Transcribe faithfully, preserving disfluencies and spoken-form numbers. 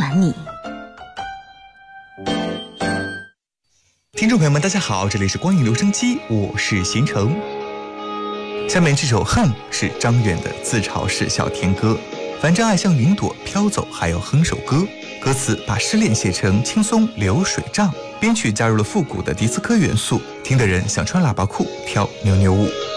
暖你。 听众朋友们大家好，这里是光影留声机，我是邢城。下面这首《恨》是张远的自嘲式小甜歌，反正爱像云朵飘走，还要哼首歌。歌词把失恋写成轻松流水账，编曲加入了复古的迪斯科元素，听的人想穿喇叭裤跳扭扭舞。